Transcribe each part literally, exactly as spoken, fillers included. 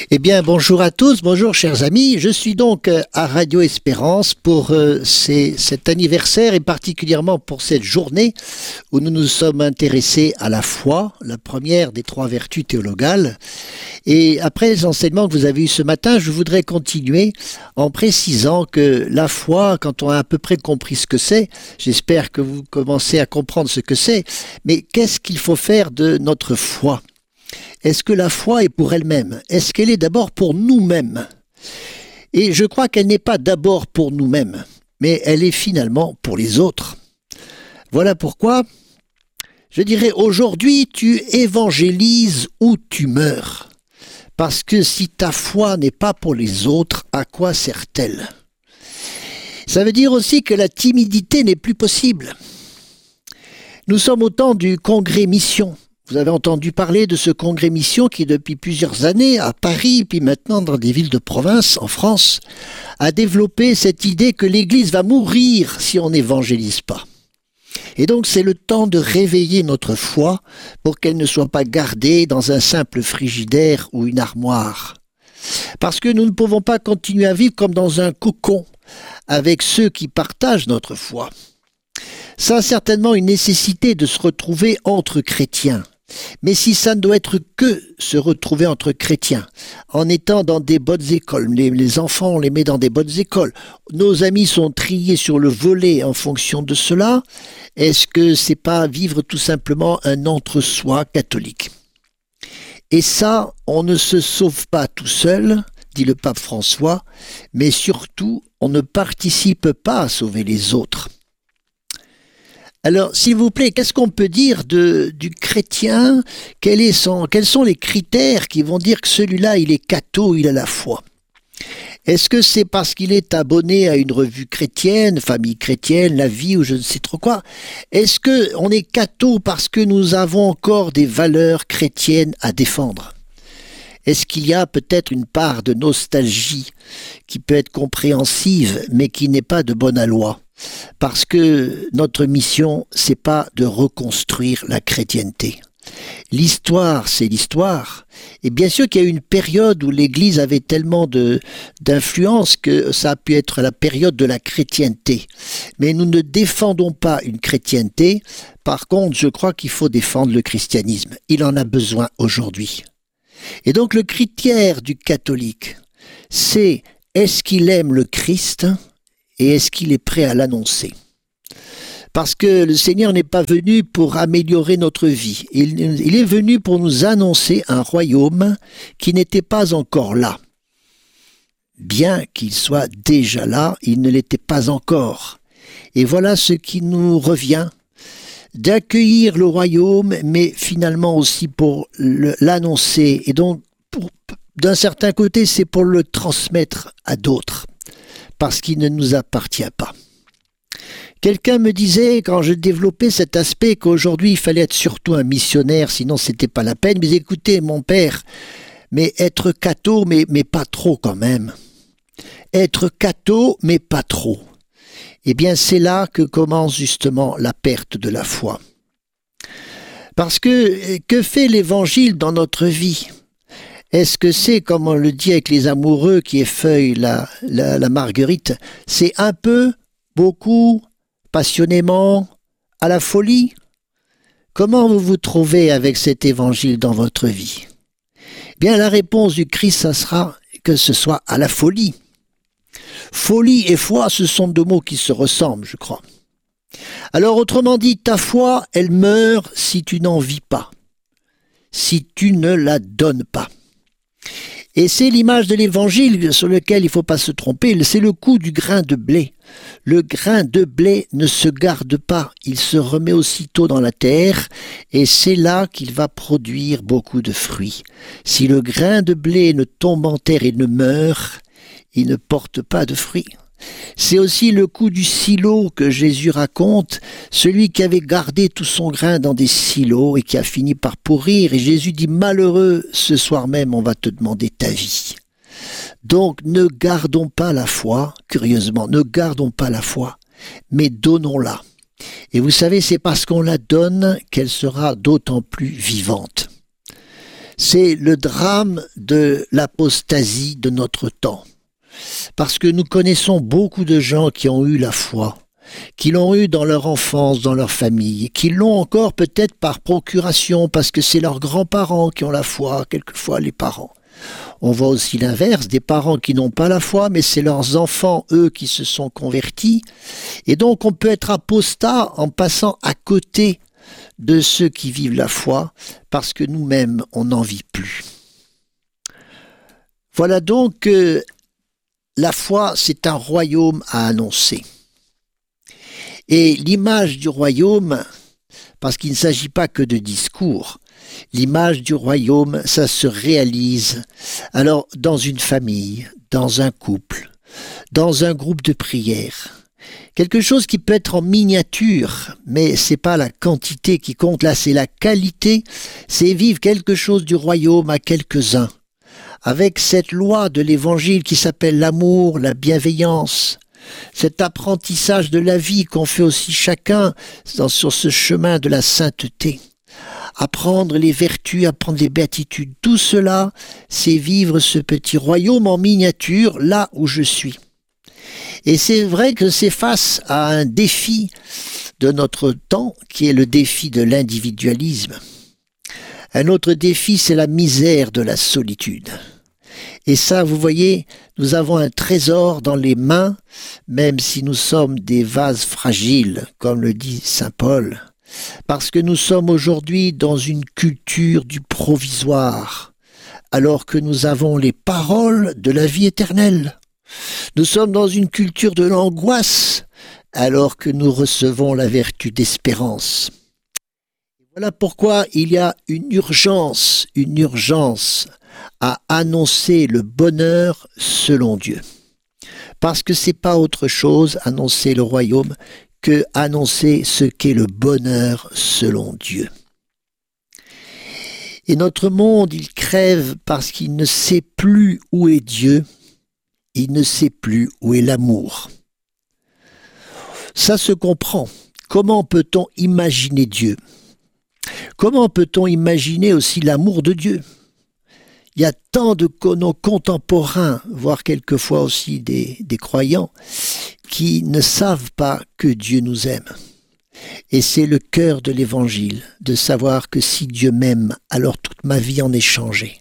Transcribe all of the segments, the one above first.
Eh bien, bonjour à tous, bonjour chers amis. Je suis donc à Radio Espérance pour euh, ces, cet anniversaire et particulièrement pour cette journée où nous nous sommes intéressés à la foi, la première des trois vertus théologales. Et après les enseignements que vous avez eus ce matin, je voudrais continuer en précisant que la foi, quand on a à peu près compris ce que c'est, j'espère que vous commencez à comprendre ce que c'est, mais qu'est-ce qu'il faut faire de notre foi ? Est-ce que la foi est pour elle-même? Est-ce qu'elle est d'abord pour nous-mêmes? Et je crois qu'elle n'est pas d'abord pour nous-mêmes, mais elle est finalement pour les autres. Voilà pourquoi, je dirais, aujourd'hui, tu évangélises ou tu meurs. Parce que si ta foi n'est pas pour les autres, à quoi sert-elle? Ça veut dire aussi que la timidité n'est plus possible. Nous sommes au temps du congrès mission. Vous avez entendu parler de ce congrès mission qui, depuis plusieurs années, à Paris, puis maintenant dans des villes de province, en France, a développé cette idée que l'Église va mourir si on n'évangélise pas. Et donc c'est le temps de réveiller notre foi pour qu'elle ne soit pas gardée dans un simple frigidaire ou une armoire. Parce que nous ne pouvons pas continuer à vivre comme dans un cocon avec ceux qui partagent notre foi. Ça a certainement une nécessité de se retrouver entre chrétiens. Mais si ça ne doit être que se retrouver entre chrétiens, en étant dans des bonnes écoles, les, les enfants on les met dans des bonnes écoles, nos amis sont triés sur le volet en fonction de cela, est-ce que c'est pas vivre tout simplement un entre-soi catholique? Et ça, on ne se sauve pas tout seul, dit le pape François, mais surtout, on ne participe pas à sauver les autres. Alors, s'il vous plaît, qu'est-ce qu'on peut dire de, du chrétien? Quel est son, quels sont les critères qui vont dire que celui-là, il est catho, il a la foi? Est-ce que c'est parce qu'il est abonné à une revue chrétienne, Famille chrétienne, La Vie ou je ne sais trop quoi? Est-ce qu'on est catho parce que nous avons encore des valeurs chrétiennes à défendre? Est-ce qu'il y a peut-être une part de nostalgie qui peut être compréhensive mais qui n'est pas de bonne aloi? Parce que notre mission, c'est pas de reconstruire la chrétienté. L'histoire, c'est l'histoire. Et bien sûr qu'il y a eu une période où l'Église avait tellement de, d'influence que ça a pu être la période de la chrétienté. Mais nous ne défendons pas une chrétienté. Par contre, je crois qu'il faut défendre le christianisme. Il en a besoin aujourd'hui. Et donc le critère du catholique, c'est est-ce qu'il aime le Christ ? Et est-ce qu'il est prêt à l'annoncer? Parce que le Seigneur n'est pas venu pour améliorer notre vie. Il, il est venu pour nous annoncer un royaume qui n'était pas encore là. Bien qu'il soit déjà là, il ne l'était pas encore. Et voilà ce qui nous revient, d'accueillir le royaume, mais finalement aussi pour le, l'annoncer. Et donc, pour, d'un certain côté, c'est pour le transmettre à d'autres. Parce qu'il ne nous appartient pas. Quelqu'un me disait, quand je développais cet aspect, qu'aujourd'hui il fallait être surtout un missionnaire, sinon c'était pas la peine. Mais écoutez, mon père, mais être catho, mais, mais pas trop quand même. Être catho, mais pas trop. Eh bien, c'est là que commence justement la perte de la foi. Parce que, que fait l'Évangile dans notre vie ? Est-ce que c'est, comme on le dit avec les amoureux qui effeuillent la, la, la marguerite, c'est un peu, beaucoup, passionnément, à la folie? Comment vous vous trouvez avec cet évangile dans votre vie? Bien, la réponse du Christ, ça sera que ce soit à la folie. Folie et foi, ce sont deux mots qui se ressemblent, je crois. Alors, autrement dit, ta foi, elle meurt si tu n'en vis pas, si tu ne la donnes pas. Et c'est l'image de l'évangile sur lequel il ne faut pas se tromper, c'est le coup du grain de blé. Le grain de blé ne se garde pas, il se remet aussitôt dans la terre et c'est là qu'il va produire beaucoup de fruits. Si le grain de blé ne tombe en terre et ne meurt, il ne porte pas de fruits. C'est aussi le coup du silo que Jésus raconte, celui qui avait gardé tout son grain dans des silos et qui a fini par pourrir. Et Jésus dit, malheureux, ce soir même, on va te demander ta vie. Donc ne gardons pas la foi, curieusement, ne gardons pas la foi, mais donnons-la. Et vous savez, c'est parce qu'on la donne qu'elle sera d'autant plus vivante. C'est le drame de l'apostasie de notre temps. Parce que nous connaissons beaucoup de gens qui ont eu la foi, qui l'ont eu dans leur enfance, dans leur famille, qui l'ont encore peut-être par procuration, parce que c'est leurs grands-parents qui ont la foi, quelquefois les parents. On voit aussi l'inverse, des parents qui n'ont pas la foi, mais c'est leurs enfants, eux, qui se sont convertis. Et donc on peut être apostat en passant à côté de ceux qui vivent la foi, parce que nous-mêmes, on n'en vit plus. Voilà donc que la foi, c'est un royaume à annoncer. Et l'image du royaume, parce qu'il ne s'agit pas que de discours, l'image du royaume, ça se réalise alors dans une famille, dans un couple, dans un groupe de prière. Quelque chose qui peut être en miniature, mais c'est pas la quantité qui compte, là c'est la qualité, c'est vivre quelque chose du royaume à quelques-uns, avec cette loi de l'évangile qui s'appelle l'amour, la bienveillance, cet apprentissage de la vie qu'on fait aussi chacun dans, sur ce chemin de la sainteté. Apprendre les vertus, apprendre les béatitudes, tout cela, c'est vivre ce petit royaume en miniature, là où je suis. Et c'est vrai que c'est face à un défi de notre temps, qui est le défi de l'individualisme. Un autre défi, c'est la misère de la solitude. Et ça, vous voyez, nous avons un trésor dans les mains, même si nous sommes des vases fragiles, comme le dit saint Paul, parce que nous sommes aujourd'hui dans une culture du provisoire, alors que nous avons les paroles de la vie éternelle. Nous sommes dans une culture de l'angoisse, alors que nous recevons la vertu d'espérance. Voilà pourquoi il y a une urgence, une urgence à annoncer le bonheur selon Dieu. Parce que c'est pas autre chose, annoncer le royaume, que annoncer ce qu'est le bonheur selon Dieu. Et notre monde, il crève parce qu'il ne sait plus où est Dieu, il ne sait plus où est l'amour. Ça se comprend. Comment peut-on imaginer Dieu ? Comment peut-on imaginer aussi l'amour de Dieu ? Il y a tant de nos contemporains, voire quelquefois aussi des, des croyants, qui ne savent pas que Dieu nous aime. Et c'est le cœur de l'Évangile, de savoir que si Dieu m'aime, alors toute ma vie en est changée.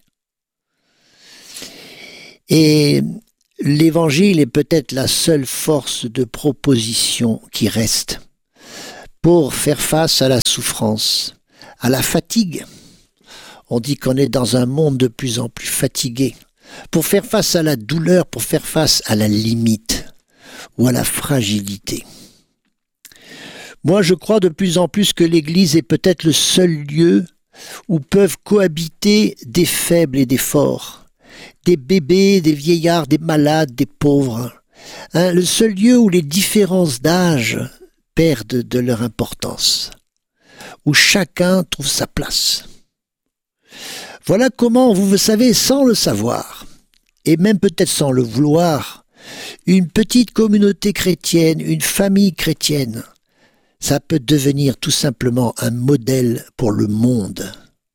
Et l'Évangile est peut-être la seule force de proposition qui reste pour faire face à la souffrance, à la fatigue. On dit qu'on est dans un monde de plus en plus fatigué. Pour faire face à la douleur, pour faire face à la limite ou à la fragilité. Moi, je crois de plus en plus que l'Église est peut-être le seul lieu où peuvent cohabiter des faibles et des forts, des bébés, des vieillards, des malades, des pauvres. Hein, le seul lieu où les différences d'âge perdent de leur importance, où chacun trouve sa place. Voilà comment, vous le savez, sans le savoir, et même peut-être sans le vouloir, une petite communauté chrétienne, une famille chrétienne, ça peut devenir tout simplement un modèle pour le monde.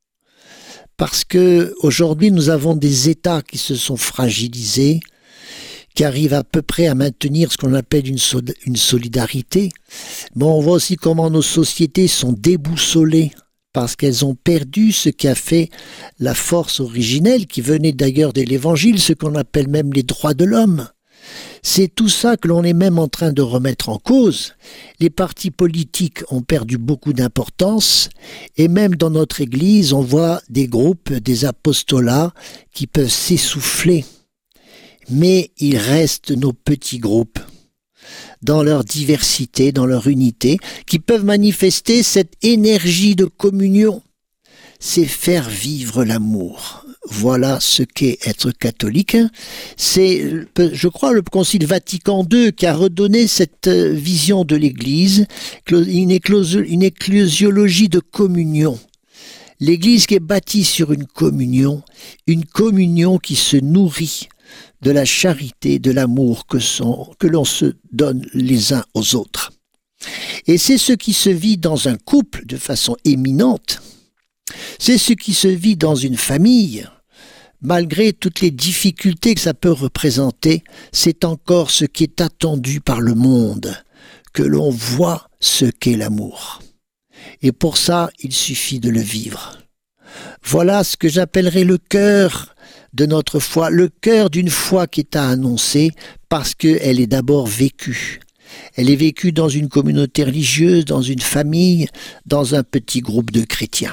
Parce que aujourd'hui, nous avons des États qui se sont fragilisés, qui arrivent à peu près à maintenir ce qu'on appelle une, sol- une solidarité. Mais on voit aussi comment nos sociétés sont déboussolées, parce qu'elles ont perdu ce qui a fait la force originelle, qui venait d'ailleurs de l'Évangile, ce qu'on appelle même les droits de l'homme. C'est tout ça que l'on est même en train de remettre en cause. Les partis politiques ont perdu beaucoup d'importance, et même dans notre Église, on voit des groupes, des apostolats qui peuvent s'essouffler. Mais il reste nos petits groupes, dans leur diversité, dans leur unité, qui peuvent manifester cette énergie de communion. C'est faire vivre l'amour. Voilà ce qu'est être catholique. C'est, je crois, le Concile Vatican deux qui a redonné cette vision de l'Église, une ecclésiologie de communion. L'Église qui est bâtie sur une communion, une communion qui se nourrit de la charité, de l'amour que, sont, que l'on se donne les uns aux autres. Et c'est ce qui se vit dans un couple de façon éminente. C'est ce qui se vit dans une famille. Malgré toutes les difficultés que ça peut représenter, c'est encore ce qui est attendu par le monde, que l'on voit ce qu'est l'amour. Et pour ça, il suffit de le vivre. Voilà ce que j'appellerais le cœur de notre foi, le cœur d'une foi qui est à annoncer parce qu'elle est d'abord vécue. Elle est vécue dans une communauté religieuse, dans une famille, dans un petit groupe de chrétiens.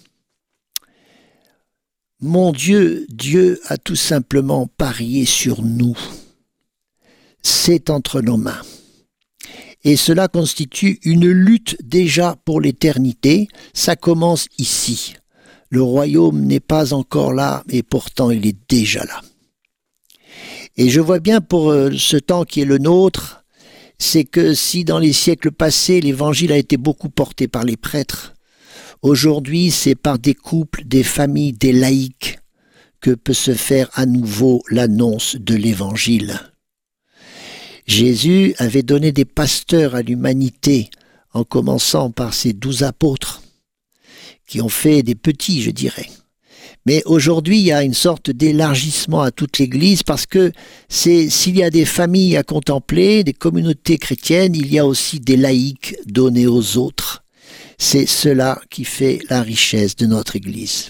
Mon Dieu, Dieu a tout simplement parié sur nous. C'est entre nos mains. Et cela constitue une lutte déjà pour l'éternité. Ça commence ici. Le royaume n'est pas encore là, et pourtant il est déjà là. Et je vois bien pour ce temps qui est le nôtre, c'est que si dans les siècles passés, l'évangile a été beaucoup porté par les prêtres, aujourd'hui c'est par des couples, des familles, des laïcs que peut se faire à nouveau l'annonce de l'évangile. Jésus avait donné des pasteurs à l'humanité, en commençant par ses douze apôtres, qui ont fait des petits, je dirais. Mais aujourd'hui, il y a une sorte d'élargissement à toute l'Église parce que c'est, s'il y a des familles à contempler, des communautés chrétiennes, il y a aussi des laïcs donnés aux autres. C'est cela qui fait la richesse de notre Église.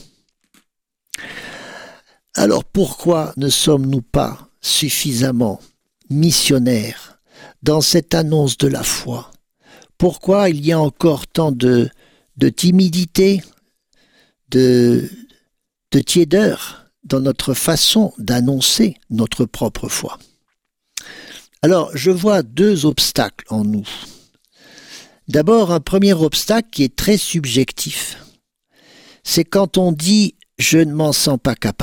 Alors pourquoi ne sommes-nous pas suffisamment missionnaires dans cette annonce de la foi? Pourquoi il y a encore tant de, de timidité, de, de tiédeur dans notre façon d'annoncer notre propre foi? Alors, je vois deux obstacles en nous. D'abord, un premier obstacle qui est très subjectif. C'est quand on dit « je ne m'en sens pas capable ».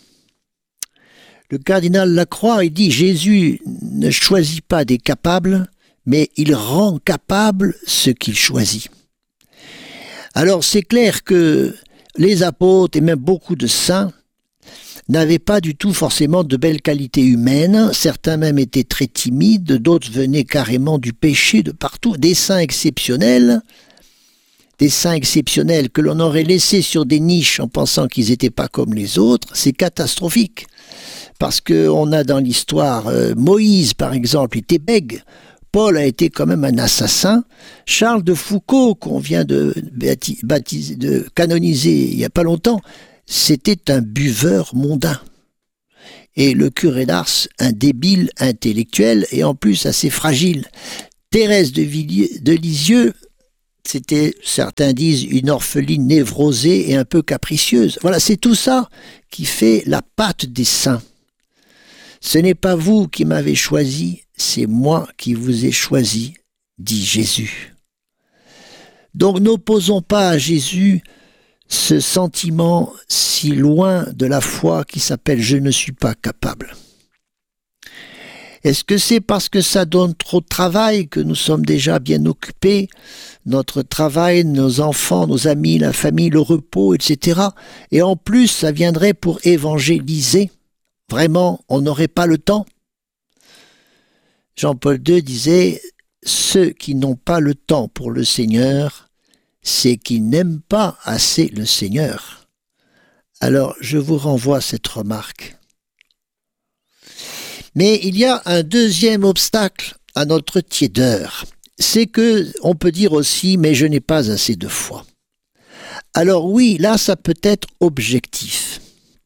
Le cardinal Lacroix, il dit « Jésus ne choisit pas des capables, mais il rend capable ce qu'il choisit ». Alors c'est clair que les apôtres et même beaucoup de saints n'avaient pas du tout forcément de belles qualités humaines, certains même étaient très timides, d'autres venaient carrément du péché de partout, des saints exceptionnels, des saints exceptionnels que l'on aurait laissés sur des niches en pensant qu'ils n'étaient pas comme les autres, c'est catastrophique. Parce qu'on a dans l'histoire euh, Moïse, par exemple, était bègue. Paul a été quand même un assassin. Charles de Foucault, qu'on vient de, baptiser, de canoniser il n'y a pas longtemps, c'était un buveur mondain. Et le curé d'Ars, un débile intellectuel et en plus assez fragile. Thérèse de, Villiers, de Lisieux, c'était, certains disent, une orpheline névrosée et un peu capricieuse. Voilà, c'est tout ça qui fait la patte des saints. Ce n'est pas vous qui m'avez choisi, c'est moi qui vous ai choisi, dit Jésus. Donc n'opposons pas à Jésus ce sentiment si loin de la foi qui s'appelle « je ne suis pas capable ». Est-ce que c'est parce que ça donne trop de travail que nous sommes déjà bien occupés, notre travail, nos enfants, nos amis, la famille, le repos, et cetera. Et en plus, ça viendrait pour évangéliser. Vraiment, on n'aurait pas le temps. Jean-Paul deux disait « Ceux qui n'ont pas le temps pour le Seigneur, c'est qu'ils n'aiment pas assez le Seigneur. » Alors, je vous renvoie cette remarque. Mais il y a un deuxième obstacle à notre tiédeur. C'est que on peut dire aussi « mais je n'ai pas assez de foi ». Alors oui, là, ça peut être objectif.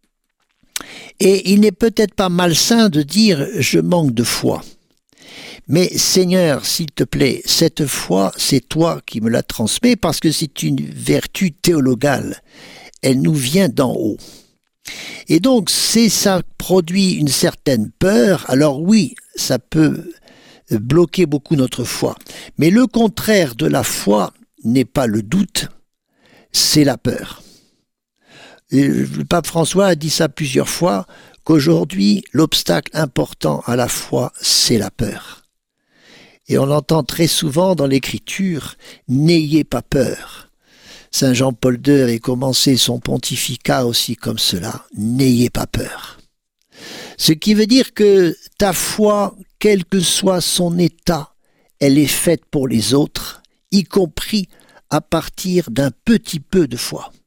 Et il n'est peut-être pas malsain de dire « je manque de foi ». Mais Seigneur, s'il te plaît, cette foi, c'est toi qui me la transmets parce que c'est une vertu théologale. Elle nous vient d'en haut. Et donc, si ça produit une certaine peur, alors oui, ça peut bloquer beaucoup notre foi. Mais le contraire de la foi n'est pas le doute, c'est la peur. Et le pape François a dit ça plusieurs fois, qu'aujourd'hui, l'obstacle important à la foi, c'est la peur. Et on l'entend très souvent dans l'Écriture, « N'ayez pas peur ». Saint Jean-Paul deux avait commencé son pontificat aussi comme cela, « N'ayez pas peur ». Ce qui veut dire que ta foi, quel que soit son état, elle est faite pour les autres, y compris à partir d'un petit peu de foi.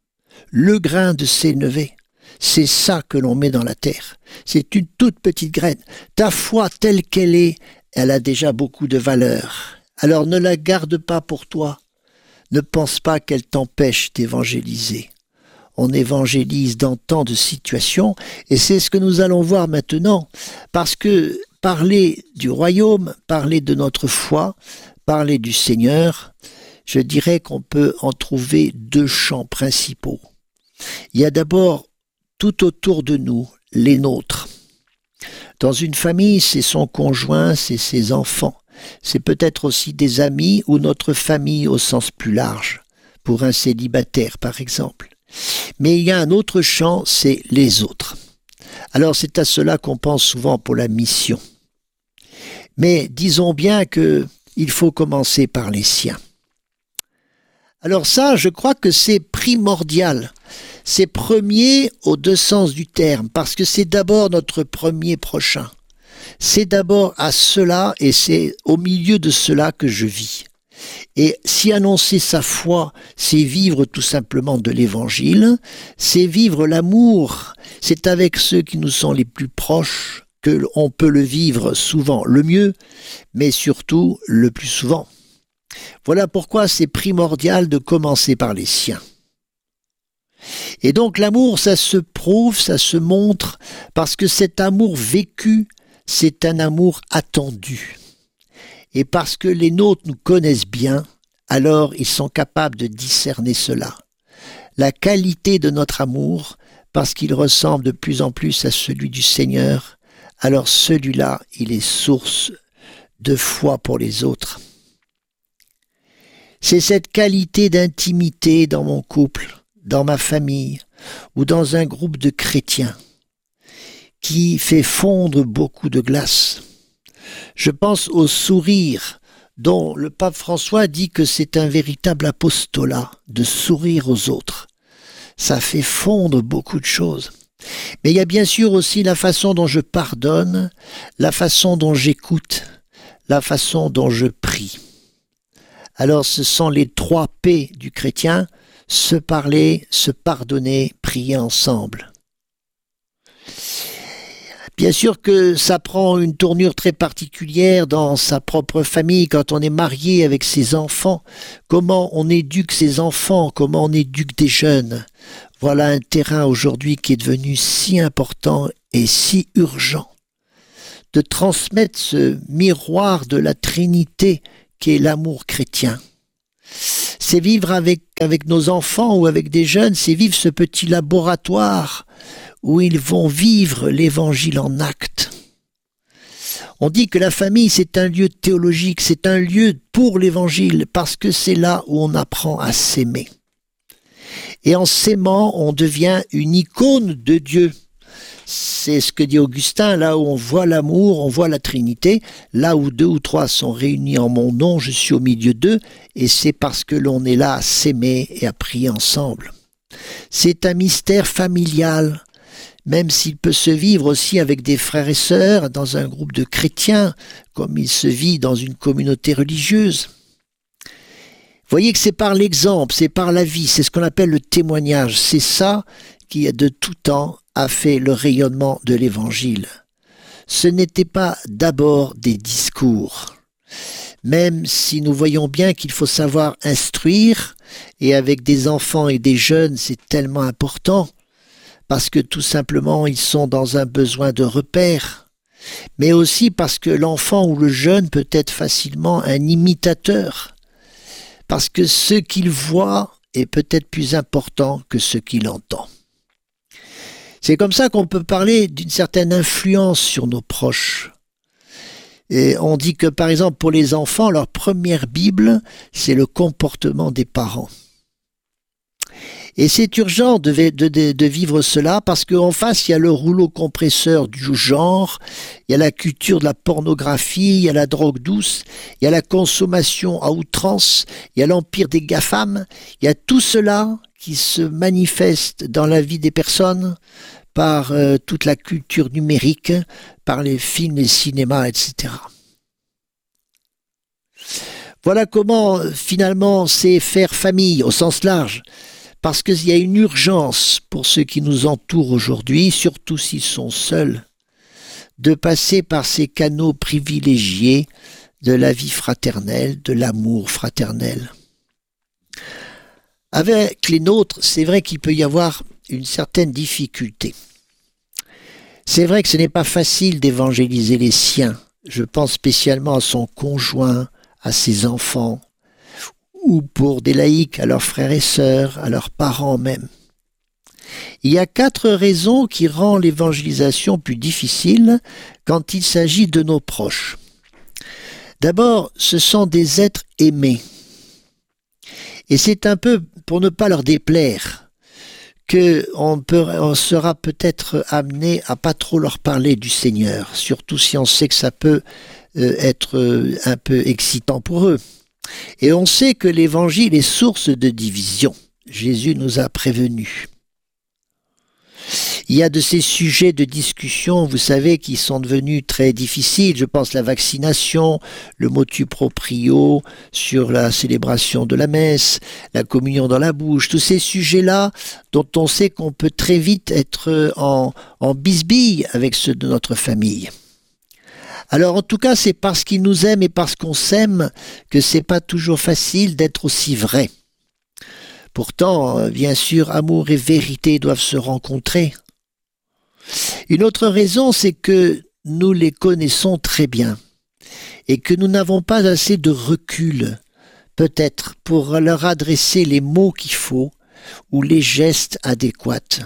le grain de sénévé. C'est ça que l'on met dans la terre. C'est une toute petite graine. Ta foi telle qu'elle est, elle a déjà beaucoup de valeur. Alors ne la garde pas pour toi. Ne pense pas qu'elle t'empêche d'évangéliser. On évangélise dans tant de situations, et c'est ce que nous allons voir maintenant, parce que parler du royaume, parler de notre foi, parler du Seigneur, je dirais qu'on peut en trouver deux champs principaux. Il y a d'abord tout autour de nous, les nôtres. Dans une famille, c'est son conjoint, c'est ses enfants. C'est peut-être aussi des amis ou notre famille au sens plus large, pour un célibataire par exemple. Mais il y a un autre champ, c'est les autres. Alors c'est à cela qu'on pense souvent pour la mission. Mais disons bien que il faut commencer par les siens. Alors ça, je crois que c'est primordial. C'est premier aux deux sens du terme, parce que c'est d'abord notre premier prochain. C'est d'abord à cela, et c'est au milieu de cela que je vis. Et si annoncer sa foi, c'est vivre tout simplement de l'évangile, c'est vivre l'amour, c'est avec ceux qui nous sont les plus proches que l'on peut le vivre souvent le mieux, mais surtout le plus souvent. Voilà pourquoi c'est primordial de commencer par les siens. Et donc l'amour, ça se prouve, ça se montre, parce que cet amour vécu, c'est un amour attendu. Et parce que les nôtres nous connaissent bien, alors ils sont capables de discerner cela. La qualité de notre amour, parce qu'il ressemble de plus en plus à celui du Seigneur, alors celui-là, il est source de foi pour les autres. C'est cette qualité d'intimité dans mon couple, dans ma famille ou dans un groupe de chrétiens qui fait fondre beaucoup de glace. Je pense au sourire dont le pape François dit que c'est un véritable apostolat de sourire aux autres. Ça fait fondre beaucoup de choses. Mais il y a bien sûr aussi la façon dont je pardonne, la façon dont j'écoute, la façon dont je prie. Alors ce sont les trois P du chrétien, se parler, se pardonner, prier ensemble. Bien sûr que ça prend une tournure très particulière dans sa propre famille, quand on est marié avec ses enfants. Comment on éduque ses enfants, comment on éduque des jeunes. Voilà un terrain aujourd'hui qui est devenu si important et si urgent. De transmettre ce miroir de la Trinité qui est l'amour chrétien. C'est vivre avec, avec nos enfants ou avec des jeunes, c'est vivre ce petit laboratoire où ils vont vivre l'évangile en acte. On dit que la famille, c'est un lieu théologique, c'est un lieu pour l'évangile, parce que c'est là où on apprend à s'aimer. Et en s'aimant, on devient une icône de Dieu. C'est ce que dit Augustin, là où on voit l'amour, on voit la Trinité, là où deux ou trois sont réunis en mon nom, je suis au milieu d'eux, et c'est parce que l'on est là à s'aimer et à prier ensemble. C'est un mystère familial, même s'il peut se vivre aussi avec des frères et sœurs, dans un groupe de chrétiens, comme il se vit dans une communauté religieuse. Vous voyez que c'est par l'exemple, c'est par la vie, c'est ce qu'on appelle le témoignage. C'est ça qui, de tout temps, a fait le rayonnement de l'Évangile. Ce n'était pas d'abord des discours, même si nous voyons bien qu'il faut savoir instruire, et avec des enfants et des jeunes, c'est tellement important, parce que tout simplement, ils sont dans un besoin de repère, mais aussi parce que l'enfant ou le jeune peut être facilement un imitateur, parce que ce qu'il voit est peut-être plus important que ce qu'il entend. C'est comme ça qu'on peut parler d'une certaine influence sur nos proches. Et on dit que, par exemple, pour les enfants, leur première Bible, c'est le comportement des parents. Et c'est urgent de, de, de, de vivre cela parce qu'en face, il y a le rouleau compresseur du genre, il y a la culture de la pornographie, il y a la drogue douce, il y a la consommation à outrance, il y a l'empire des GAFAM, il y a tout cela qui se manifeste dans la vie des personnes par euh, toute la culture numérique, par les films, les cinémas, et cetera. Voilà comment finalement c'est faire famille au sens large. parce qu'il y a une urgence pour ceux qui nous entourent aujourd'hui, surtout s'ils sont seuls, de passer par ces canaux privilégiés de la vie fraternelle, de l'amour fraternel. Avec les nôtres, c'est vrai qu'il peut y avoir une certaine difficulté. C'est vrai que ce n'est pas facile d'évangéliser les siens. Je pense spécialement à son conjoint, à ses enfants, ou pour des laïcs, à leurs frères et sœurs, à leurs parents même. Il y a quatre raisons qui rendent l'évangélisation plus difficile quand il s'agit de nos proches. D'abord, ce sont des êtres aimés. Et c'est un peu pour ne pas leur déplaire qu'on peut, on sera peut-être amené à pas trop leur parler du Seigneur, surtout si on sait que ça peut euh, être euh, un peu excitant pour eux. Et on sait que l'évangile est source de division. Jésus nous a prévenus. Il y a de ces sujets de discussion, vous savez, qui sont devenus très difficiles. Je pense la vaccination, le motu proprio sur la célébration de la messe, la communion dans la bouche, tous ces sujets-là dont on sait qu'on peut très vite être en, en bisbille avec ceux de notre famille. Alors en tout cas, c'est parce qu'ils nous aiment et parce qu'on s'aime que c'est pas toujours facile d'être aussi vrai. Pourtant, bien sûr, amour et vérité doivent se rencontrer. Une autre raison, c'est que nous les connaissons très bien et que nous n'avons pas assez de recul, peut-être, pour leur adresser les mots qu'il faut ou les gestes adéquats.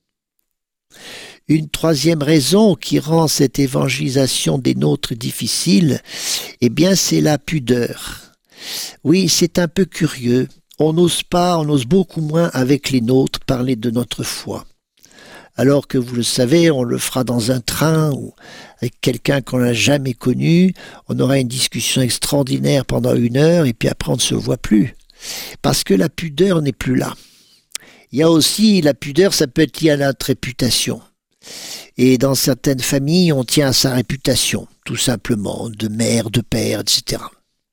Une troisième raison qui rend cette évangélisation des nôtres difficile, eh bien, c'est la pudeur. Oui, c'est un peu curieux. On n'ose pas, on ose beaucoup moins avec les nôtres parler de notre foi. Alors que vous le savez, on le fera dans un train ou avec quelqu'un qu'on n'a jamais connu, on aura une discussion extraordinaire pendant une heure et puis après on ne se voit plus. Parce que la pudeur n'est plus là. Il y a aussi, la pudeur, ça peut être lié à notre réputation. Et dans certaines familles, on tient à sa réputation, tout simplement, de mère, de père, et cetera.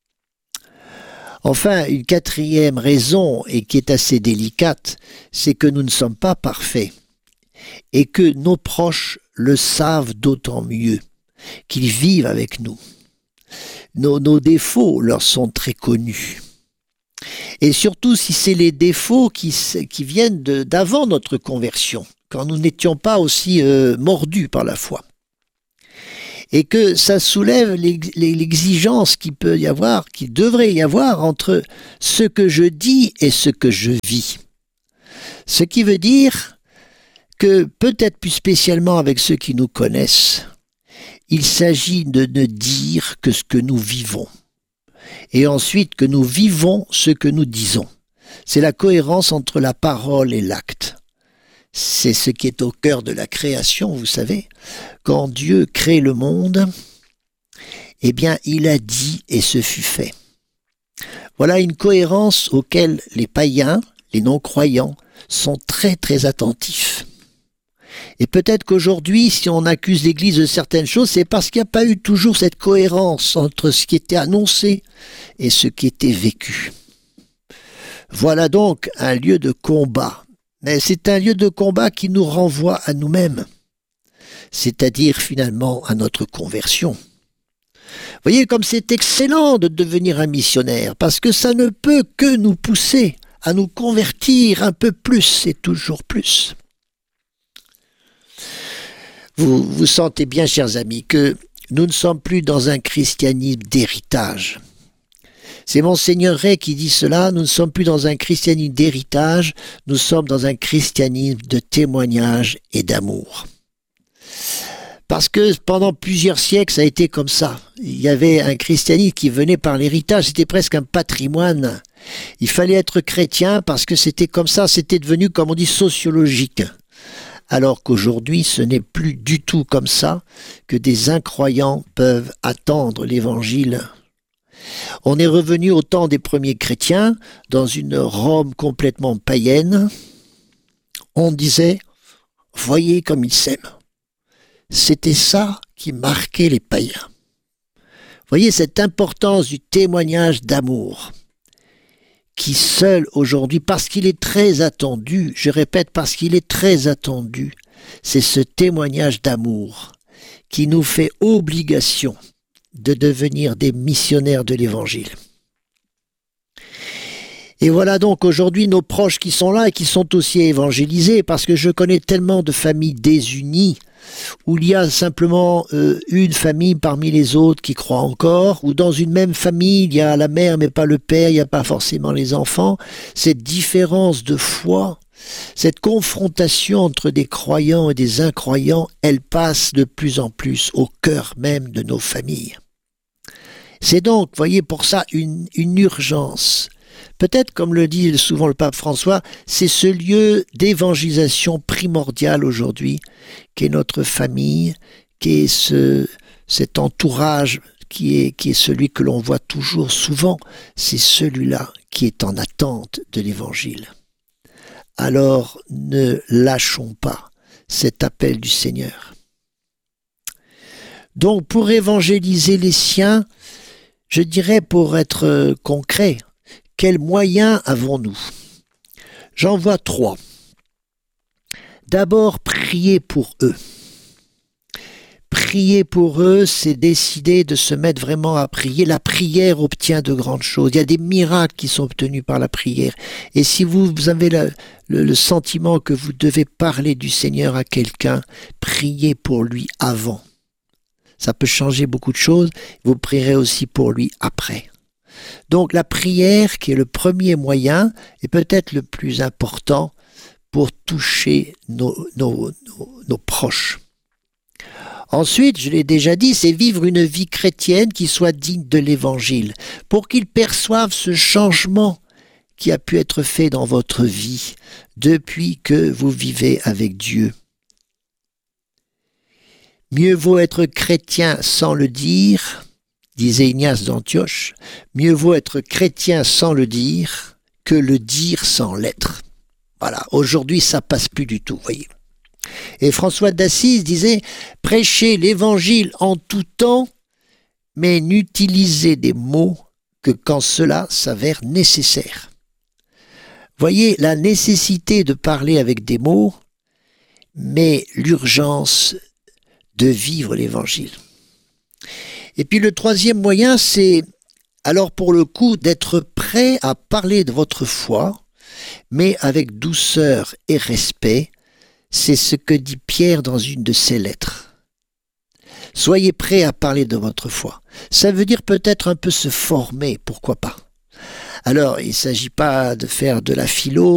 Enfin, une quatrième raison, et qui est assez délicate, c'est que nous ne sommes pas parfaits, et que nos proches le savent d'autant mieux, qu'ils vivent avec nous. Nos, nos défauts leur sont très connus. Et surtout si c'est les défauts qui, qui viennent de, d'avant notre conversion, quand nous n'étions pas aussi euh, mordus par la foi. Et que ça soulève l'exigence qu'il peut y avoir, qu'il devrait y avoir entre ce que je dis et ce que je vis. Ce qui veut dire que peut-être plus spécialement avec ceux qui nous connaissent, il s'agit de ne dire que ce que nous vivons. Et ensuite que nous vivons ce que nous disons. C'est la cohérence entre la parole et l'acte. C'est ce qui est au cœur de la création, vous savez. Quand Dieu crée le monde, eh bien, il a dit et ce fut fait. Voilà une cohérence auquel les païens, les non-croyants, sont très très attentifs. Et peut-être qu'aujourd'hui, si on accuse l'Église de certaines choses, c'est parce qu'il n'y a pas eu toujours cette cohérence entre ce qui était annoncé et ce qui était vécu. Voilà donc un lieu de combat. Mais c'est un lieu de combat qui nous renvoie à nous-mêmes, c'est-à-dire finalement à notre conversion. Vous voyez comme c'est excellent de devenir un missionnaire, parce que ça ne peut que nous pousser à nous convertir un peu plus et toujours plus. Vous vous sentez bien, chers amis, que nous ne sommes plus dans un christianisme d'héritage. C'est Monseigneur Ray qui dit cela, nous ne sommes plus dans un christianisme d'héritage, nous sommes dans un christianisme de témoignage et d'amour. Parce que pendant plusieurs siècles, ça a été comme ça. Il y avait un christianisme qui venait par l'héritage, c'était presque un patrimoine. Il fallait être chrétien parce que c'était comme ça, c'était devenu, comme on dit, sociologique. Alors qu'aujourd'hui, ce n'est plus du tout comme ça que des incroyants peuvent attendre l'évangile. On est revenu au temps des premiers chrétiens, dans une Rome complètement païenne. On disait, voyez comme ils s'aiment. C'était ça qui marquait les païens. Voyez cette importance du témoignage d'amour, qui seul aujourd'hui, parce qu'il est très attendu, je répète, parce qu'il est très attendu, c'est ce témoignage d'amour qui nous fait obligation de devenir des missionnaires de l'Évangile. Et voilà donc aujourd'hui nos proches qui sont là et qui sont aussi évangélisés, parce que je connais tellement de familles désunies où il y a simplement euh, une famille parmi les autres qui croit encore, ou dans une même famille il y a la mère mais pas le père, il n'y a pas forcément les enfants. Cette différence de foi, cette confrontation entre des croyants et des incroyants, elle passe de plus en plus au cœur même de nos familles. C'est donc, voyez, pour ça une, une urgence. Peut-être, comme le dit souvent le pape François, c'est ce lieu d'évangélisation primordial aujourd'hui, qui est notre famille, qui est ce, cet entourage qui est, qui est celui que l'on voit toujours souvent. C'est celui-là qui est en attente de l'Évangile. Alors ne lâchons pas cet appel du Seigneur. Donc pour évangéliser les siens, je dirais pour être concret, quels moyens avons-nous? J'en vois trois. D'abord, prier pour eux. Prier pour eux, c'est décider de se mettre vraiment à prier. La prière obtient de grandes choses. Il y a des miracles qui sont obtenus par la prière. Et si vous, vous avez le, le, le sentiment que vous devez parler du Seigneur à quelqu'un, priez pour lui avant. Ça peut changer beaucoup de choses. Vous prierez aussi pour lui après. Donc la prière, qui est le premier moyen, est peut-être le plus important pour toucher nos, nos, nos, nos proches. Ensuite, je l'ai déjà dit, c'est vivre une vie chrétienne qui soit digne de l'Évangile, pour qu'ils perçoivent ce changement qui a pu être fait dans votre vie depuis que vous vivez avec Dieu. Mieux vaut être chrétien sans le dire, disait Ignace d'Antioche, mieux vaut être chrétien sans le dire que le dire sans l'être. Voilà, aujourd'hui ça passe plus du tout, voyez. Et François d'Assise disait « Prêchez l'Évangile en tout temps, mais n'utilisez des mots que quand cela s'avère nécessaire. » Voyez la nécessité de parler avec des mots, mais l'urgence de vivre l'Évangile. Et puis le troisième moyen, c'est alors pour le coup d'être prêt à parler de votre foi, mais avec douceur et respect. C'est ce que dit Pierre dans une de ses lettres. Soyez prêts à parler de votre foi. Ça veut dire peut-être un peu se former, pourquoi pas. Alors, il ne s'agit pas de faire de la philo,